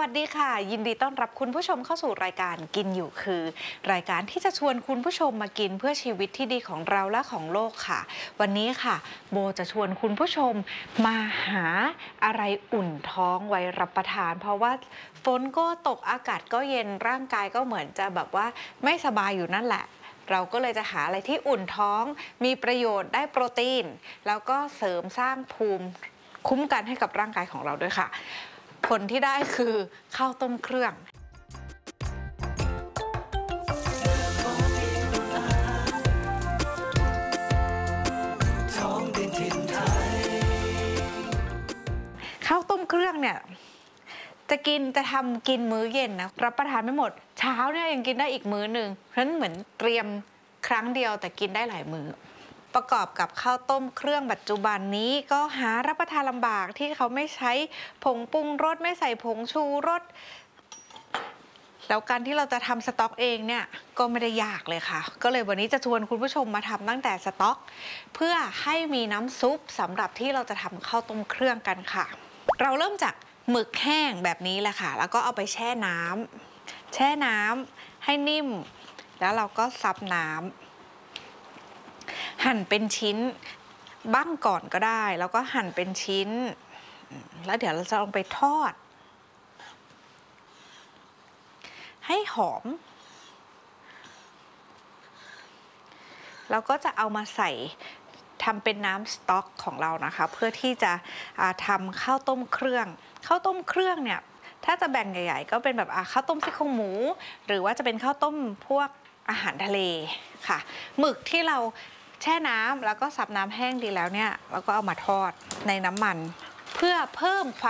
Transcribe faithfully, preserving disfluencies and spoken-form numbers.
วัสดีค่ะยินดีต้อนรับคุณผู้ชมเข้าสู่รายการกินอยู่คือ รายการที่จะชวนคุณผู้ชมมากินเพื่อชีวิตที่ดีของเราและของโลกค่ะวันนี้ค่ะโบจะชวนคุณผู้ชมมาหาอะไรอุ่นท้องไว้รับประทาน เพราะว่าฝนก็ตกอากาศก็เย็นร่างกายก็เหมือนจะแบบว่าไม่สบายอยู่นั่นแหละเราก็เลยจะหาอะไรที่อุ่นท้องมีประโยชน์ได้โปรตีนแล้วก็เสริมสร้างภูมิคุ้มกันให้กับร่างกายของเราด้วยค่ะผลที่ได้คือข้าวต้มเครื่องข้าวต้มเครื่องเนี่ยจะกินจะทำกินมื้อเย็นนะรับประทานไม่หมดเช้าเนี่ยยังกินได้อีกมื้อหนึ่งเพราะฉะนั้นเหมือนเตรียมครั้งเดียวแต่กินได้หลายมื้อประกอบกับข้าวต้มเครื่องปัจจุบันนี้ก็หารับประทานลำบากที่เขาไม่ใช้ผงปรุงรสไม่ใส่ผงชูรสแล้วการที่เราจะทำสต๊อกเองเนี่ยก็ไม่ได้ยากเลยค่ะก็เลยวันนี้จะชวนคุณผู้ชมมาทำตั้งแต่สต๊อกเพื่อให้มีน้ำซุปสำหรับที่เราจะทำข้าวต้มเครื่องกันค่ะเราเริ่มจากหมึกแห้งแบบนี้แหละค่ะแล้วก็เอาไปแช่น้ำแช่น้ำให้นิ่มแล้วเราก็ซับน้ำหั่นเป็นชิ้นบ้างก่อนก็ได้แล้วก็หั่นเป็นชิ้นแล้วเดี๋ยวเราจะลงไปทอดให้หอมเราก็จะเอามาใส่ทำเป็นน้ำสต๊อกของเรานะคะเพื่อที่จะทำข้าวต้มเครื่องข้าวต้มเครื่องเนี่ยถ้าจะแบ่งใหญ่ๆก็เป็นแบบข้าวต้มซี่โครงหมูหรือว่าจะเป็นข้าวต้มพวกอาหารทะเลค่ะหมึกที่เราแช่น้ำแล้วก็ซับน้ำแห้งดีแล้วเนี่ยเราก็เอามาทอดในน้ำมันเพื่อเพิ่มความ